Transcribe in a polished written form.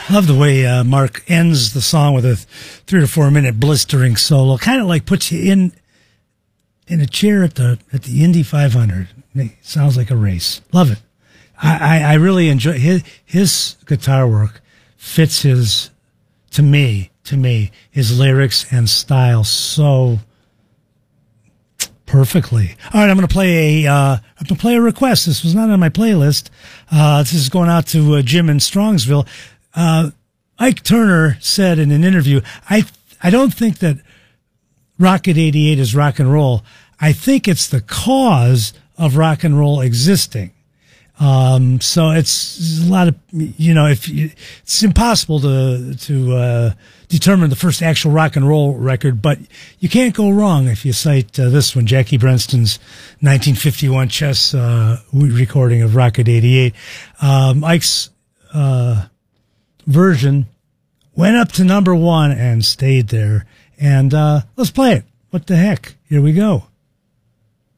Love the way Mark ends the song with a 3 to 4 minute blistering solo. Kind of like puts you in a chair at the Indy 500. It sounds like a race. Love it. I really enjoy his guitar work. Fits to me his lyrics and style so perfectly. All right, I'm going to play a request. This was not on my playlist. This is going out to Jim in Strongsville. Ike Turner said in an interview, I don't think that Rocket 88 is rock and roll. I think it's the cause of rock and roll existing. So it's a lot of, it's impossible to determine the first actual rock and roll record, but you can't go wrong if you cite this one, Jackie Brenston's 1951 chess recording of Rocket 88. Ike's version went up to #1 and stayed there. And let's play it. What the heck? Here we go.